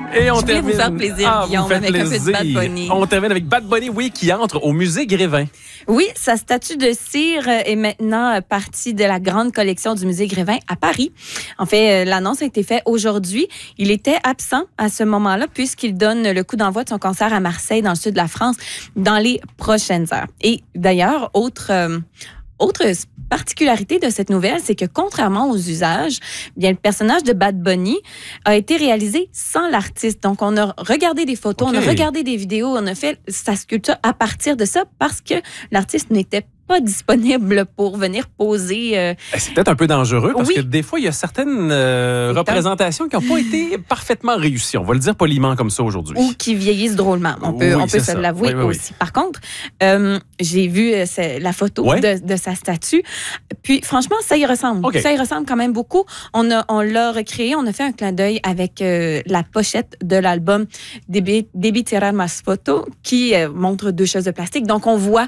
Et on Je voulais vous faire plaisir, Guillaume, avec un peu de Bad Bunny. On termine avec Bad Bunny, oui, qui entre au musée Grévin. Oui, sa statue de cire est maintenant partie de la grande collection du musée Grévin à Paris. En fait, l'annonce a été faite aujourd'hui. Il était absent à ce moment-là puisqu'il donne le coup d'envoi de son concert à Marseille, dans le sud de la France, dans les prochaines heures. Et d'ailleurs, autre particularité de cette nouvelle, c'est que contrairement aux usages, bien, le personnage de Bad Bunny a été réalisé sans l'artiste. Donc, on a regardé des photos, on a regardé des vidéos, on a fait sa sculpture à partir de ça parce que l'artiste n'était pas disponible pour venir poser. C'est peut-être un peu dangereux parce que des fois, il y a certaines représentations qui n'ont pas été parfaitement réussies. On va le dire poliment comme ça aujourd'hui. Ou qui vieillissent drôlement. On peut se l'avouer aussi. Par contre, j'ai vu la photo de sa statue. Puis, franchement, ça y ressemble. Ça y ressemble quand même beaucoup. On l'a recréé. On a fait un clin d'œil avec la pochette de l'album Debí tirar más fotos qui montre 2 choses de plastique. Donc, on voit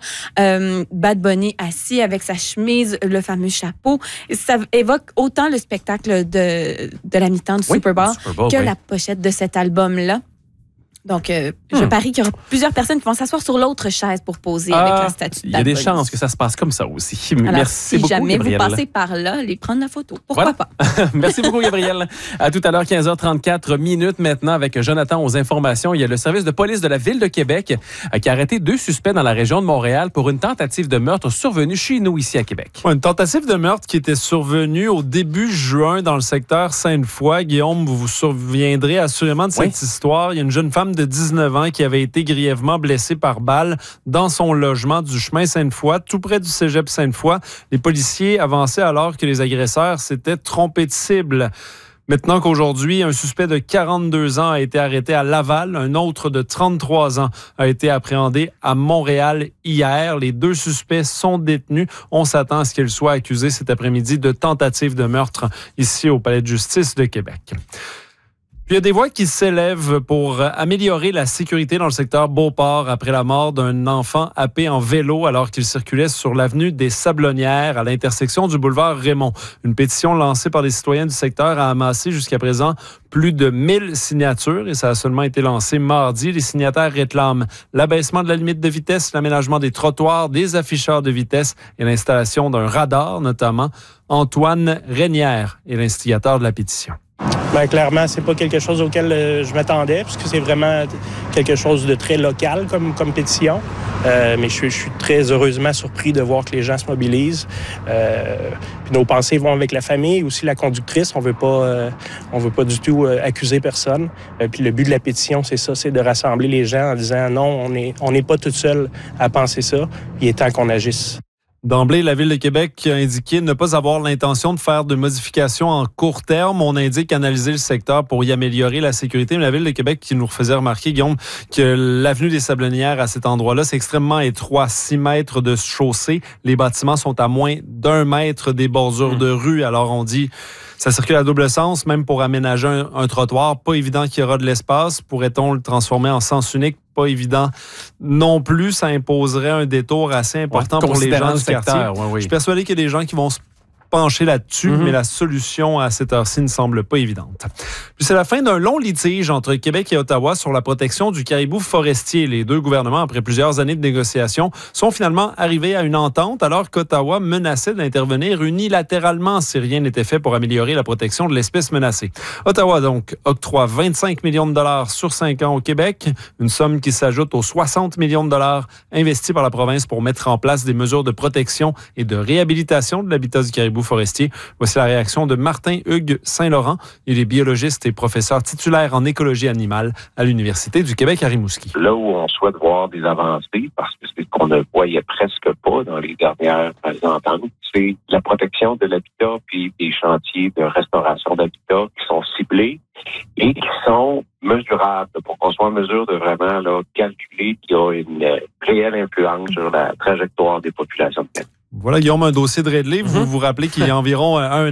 Bad Bunny assis avec sa chemise, le fameux chapeau. Ça évoque autant le spectacle de la mi-temps du Super Bowl que la pochette de cet album-là. Donc, je parie qu'il y aura plusieurs personnes qui vont s'asseoir sur l'autre chaise pour poser avec la statue de Bad Bunny. Il y a des chances que ça se passe comme ça aussi. Alors, merci beaucoup, jamais Gabrielle. vous passez par là, allez prendre la photo. Pourquoi pas? Merci beaucoup, Gabrielle. À tout à l'heure, 15h34 minutes maintenant avec Jonathan aux informations. Il y a le service de police de la Ville de Québec qui a arrêté 2 suspects dans la région de Montréal pour une tentative de meurtre survenue chez nous ici à Québec. Une tentative de meurtre qui était survenue au début juin dans le secteur Sainte-Foy. Guillaume, vous vous souviendrez assurément de cette histoire. Il y a une jeune femme de 19 ans qui avait été grièvement blessée par balle dans son logement du chemin Sainte-Foy, tout près du cégep Sainte-Foy. Les policiers avançaient alors que les agresseurs s'étaient trompés de cible. Maintenant qu'aujourd'hui, un suspect de 42 ans a été arrêté à Laval, un autre de 33 ans a été appréhendé à Montréal hier. Les 2 suspects sont détenus. On s'attend à ce qu'ils soient accusés cet après-midi de tentative de meurtre ici au Palais de justice de Québec. Il y a des voix qui s'élèvent pour améliorer la sécurité dans le secteur Beauport après la mort d'un enfant happé en vélo alors qu'il circulait sur l'avenue des Sablonnières à l'intersection du boulevard Raymond. Une pétition lancée par des citoyens du secteur a amassé jusqu'à présent plus de 1000 signatures et ça a seulement été lancé mardi. Les signataires réclament l'abaissement de la limite de vitesse, l'aménagement des trottoirs, des afficheurs de vitesse et l'installation d'un radar notamment. Antoine Reynière est l'instigateur de la pétition. Bien, clairement, c'est pas quelque chose auquel je m'attendais, puisque c'est vraiment quelque chose de très local comme pétition. Mais je suis très heureusement surpris de voir que les gens se mobilisent. Puis nos pensées vont avec la famille, aussi la conductrice. On veut pas du tout accuser personne. Puis le but de la pétition, c'est ça, c'est de rassembler les gens en disant non, on n'est pas tout seul à penser ça. Il est temps qu'on agisse. D'emblée, la Ville de Québec a indiqué ne pas avoir l'intention de faire de modifications en court terme. On indique analyser le secteur pour y améliorer la sécurité. Mais la Ville de Québec qui nous faisait remarquer, Guillaume, que l'avenue des Sablonnières à cet endroit-là, c'est extrêmement étroit, 6 mètres de chaussée. Les bâtiments sont à moins d'1 mètre des bordures de rue. Alors on dit, ça circule à double sens, même pour aménager un trottoir. Pas évident qu'il y aura de l'espace. Pourrait-on le transformer en sens unique? Pas évident non plus. Ça imposerait un détour assez important pour les gens du quartier. Je suis persuadé qu'il y a des gens qui vont se pencher là-dessus, mais la solution à cette heure-ci ne semble pas évidente. Puis c'est la fin d'un long litige entre Québec et Ottawa sur la protection du caribou forestier. Les 2 gouvernements, après plusieurs années de négociations, sont finalement arrivés à une entente alors qu'Ottawa menaçait d'intervenir unilatéralement si rien n'était fait pour améliorer la protection de l'espèce menacée. Ottawa, donc, octroie 25 millions de dollars sur 5 ans au Québec, une somme qui s'ajoute aux 60 millions de dollars investis par la province pour mettre en place des mesures de protection et de réhabilitation de l'habitat du caribou forestier. Voici la réaction de Martin-Hugues Saint-Laurent. Il est biologiste et professeur titulaire en écologie animale à l'Université du Québec à Rimouski. Là où on souhaite voir des avancées, parce que c'est ce qu'on ne voyait presque pas dans les dernières ententes, c'est la protection de l'habitat puis des chantiers de restauration d'habitat qui sont ciblés et qui sont mesurables pour qu'on soit en mesure de vraiment calculer qu'il y a une réelle influence sur la trajectoire des populations de terre. Voilà, Guillaume, un dossier de réglé. Vous vous rappelez qu'il y a environ